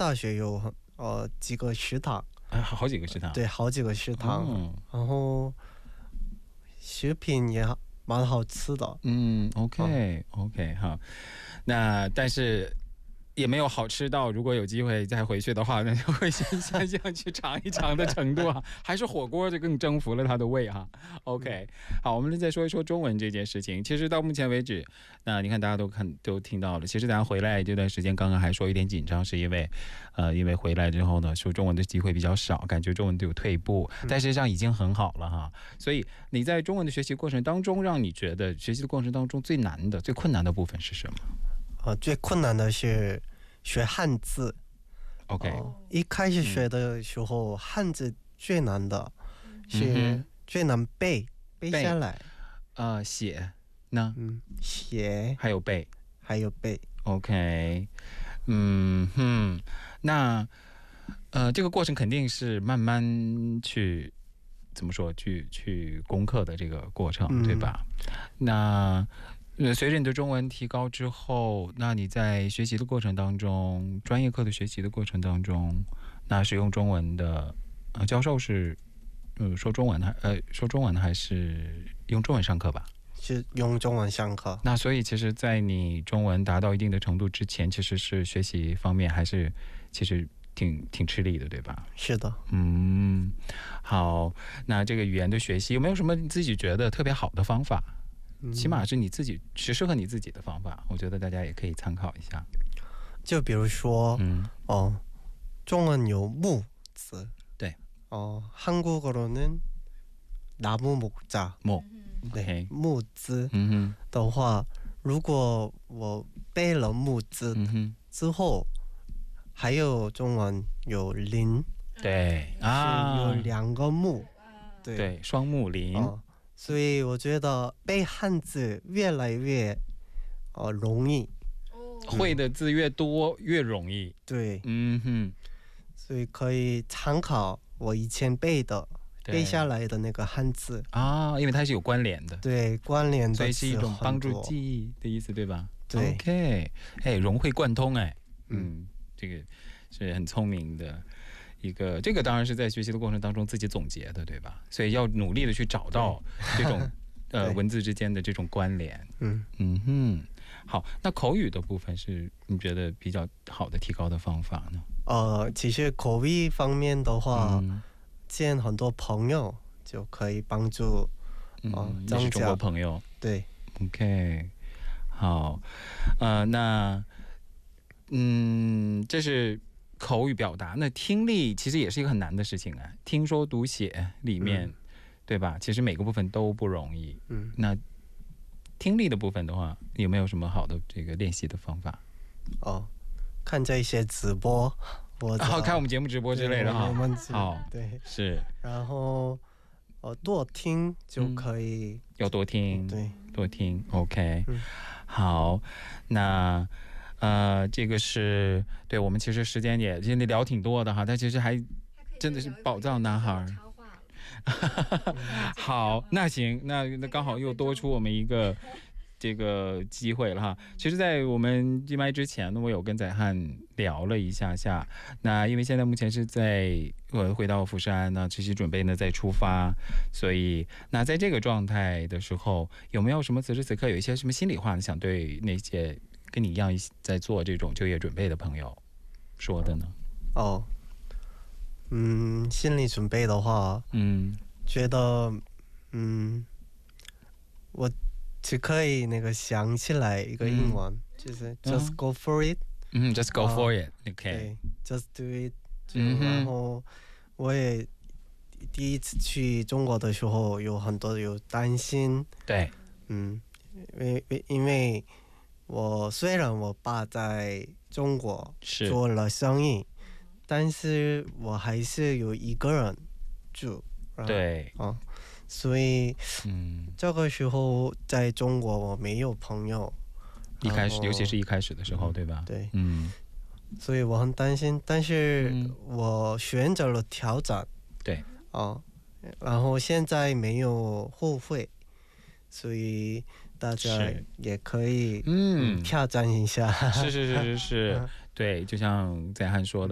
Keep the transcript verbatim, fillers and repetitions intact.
大学有呃几个食堂， 好几个食堂， 对，好几个食堂，然后食品也蛮好吃的。 嗯 ，OK OK 好，那但是。也没有好吃到，如果有机会再回去的话，那就会先想想去尝一尝的程度啊，还是火锅就更征服了他的胃哈。OK， 好，我们再说一说中文这件事情。其实到目前为止，那你看大家都看都听到了。其实咱回来这段时间，刚刚还说有点紧张，是因为呃，因为回来之后呢，说中文的机会比较少，感觉中文都有退步，但实际上已经很好了哈。所以你在中文的学习过程当中，让你觉得学习的过程当中最难的、最困难的部分是什么？ 呃，最困难的是学汉字。 OK， 呃、一开始学的时候，嗯、汉字最难的是最难背、嗯、背下来。 呃，写呢？ 嗯，写还有背， 还有背。 OK， 嗯哼，那呃，这个过程肯定是慢慢去怎么说，去去攻克的这个过程，嗯、对吧？那。随着你的中文提高之后，那你在学习的过程当中，专业课的学习的过程当中，那是用中文的，呃，教授是，呃，说中文还呃说中文还是用中文上课吧？ 是用中文上课。 那所以其实，在你中文达到一定的程度之前，其实是学习方面还是其实挺挺吃力的，对吧？ 是的。 嗯，好，那这个语言的学习有没有什么你自己觉得特别好的方法？起码是你自己是适合你自己的方法，我觉得大家也可以参考一下。 就比如说，嗯，哦，中文有木字， 对， 哦，한국어로는 나무 목자 木， 对，木字的话，如果我背了木字之后，还有中文有林， 对啊， 是有两个木，对对，双木林。 所以我觉得背汉字越来越、呃、容易， 会的字越多越容易。 对， 嗯哼， 所以可以参考我以前背的背下来的那个汉字啊，因为它是有关联的， 对，关联的， 所以是一种帮助记忆的意思，对吧？ 对 ，OK， 哎，融会贯通，哎，嗯，这个是很聪明的。一个这个当然是在学习的过程当中自己总结的，对吧？所以要努力的去找到这种呃文字之间的这种关联。嗯嗯哼，好，那口语的部分是你觉得比较好的提高的方法呢？ 呃，其实口语方面的话，嗯、见很多朋友就可以帮助， 呃、嗯，也是中国朋友。 对 ，OK， 好，呃，那嗯，这是。口语表达，那听力其实也是一个很难的事情啊。听说读写里面，嗯、对吧？其实每个部分都不容易。嗯，那听力的部分的话，有没有什么好的这个练习的方法？ 哦，看这些直播，或者、 哦、看我们节目直播之类的哈。 好，对， 是。 然后呃，多听就可以、嗯。 要多听， 对， 多听。OK，、嗯、好，那。呃，这个是对我们其实时间也今天聊挺多的哈，但其实还真的是宝藏男孩。好，那行，那那刚好又多出我们一个这个机会了哈。其实，在我们闭麦之前呢，我有跟载汉聊了一下下。那因为现在目前是在呃回到釜山呢，持续准备呢再出发，所以那在这个状态的时候，有没有什么此时此刻有一些什么心里话想对那些？跟你一样在做这种就业准备的朋友说的呢？ 哦，嗯，心理准备的话，嗯，觉得，嗯，我只可以那个想起来一个英文，嗯、就是 just go for it， 嗯 ，just go for it，OK，、 uh, 对 ，just do it， 嗯、然后我也第一次去中国的时候有很多有担心， 对， 嗯，因为因为。我虽然我爸在中国做了生意，但是我还是有一个人住。 对， 啊，所以，嗯，这个时候在中国我没有朋友。 一开始，尤其是一开始的时候， 嗯、 对吧？ 对，嗯，所以我很担心，但是我选择了挑战。 对， 啊，然后现在没有后悔，所以。大家也可以嗯挑战一下， 是是是是是，对，就像载汉说的。